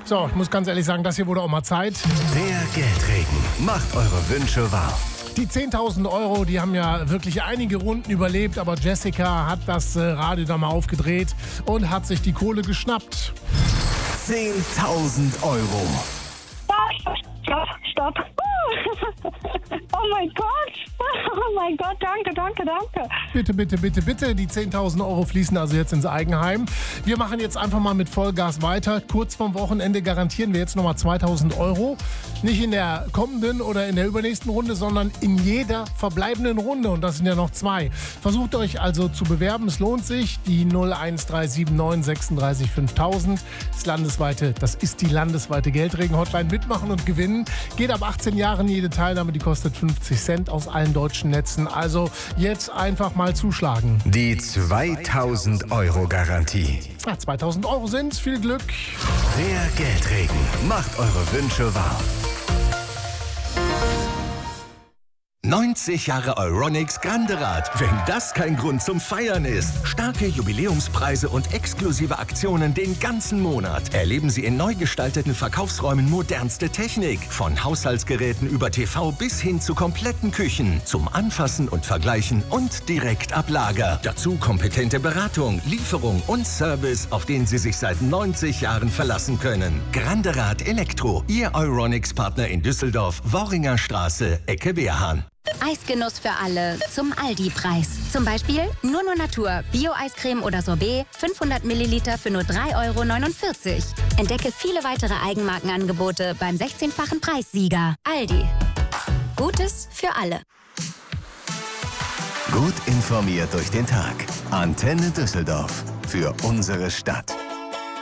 So, ich muss ganz ehrlich sagen, das hier wurde auch mal Zeit. Der Geldregen macht eure Wünsche wahr. Die 10.000 Euro, die haben ja wirklich einige Runden überlebt, aber Jessica hat das Radio da mal aufgedreht und hat sich die Kohle geschnappt. 10.000 Euro. Stopp. Oh mein Gott, danke. Bitte, die 10.000 Euro fließen also jetzt ins Eigenheim. Wir machen jetzt einfach mal mit Vollgas weiter. Kurz vorm Wochenende garantieren wir jetzt nochmal 2.000 Euro. Nicht in der kommenden oder in der übernächsten Runde, sondern in jeder verbleibenden Runde. Und das sind ja noch 2. Versucht euch also zu bewerben. Es lohnt sich. Die 01379 36 5000. Das ist die landesweite Geldregen-Hotline. Mitmachen und gewinnen. Geht ab 18 Jahren jede Teilnahme. Die kostet 50 Cent aus allen deutschen Netzen. Also jetzt einfach mal zuschlagen. Die 2.000 Euro Garantie. 2.000 Euro sind's. Viel Glück. Der Geldregen macht eure Wünsche wahr. 90 Jahre Euronics Grande Rad. Wenn das kein Grund zum Feiern ist. Starke Jubiläumspreise und exklusive Aktionen den ganzen Monat. Erleben Sie in neu gestalteten Verkaufsräumen modernste Technik. Von Haushaltsgeräten über TV bis hin zu kompletten Küchen. Zum Anfassen und Vergleichen und direkt ab Lager. Dazu kompetente Beratung, Lieferung und Service, auf den Sie sich seit 90 Jahren verlassen können. Grande Rad Elektro. Ihr Euronics-Partner in Düsseldorf, Worringer Straße, Ecke Wehrhahn. Eisgenuss für alle zum Aldi-Preis. Zum Beispiel nur Natur, Bio-Eiscreme oder Sorbet, 500 Milliliter für nur 3,49 €. Entdecke viele weitere Eigenmarkenangebote beim 16-fachen Preissieger. Aldi. Gutes für alle. Gut informiert durch den Tag. Antenne Düsseldorf. Für unsere Stadt.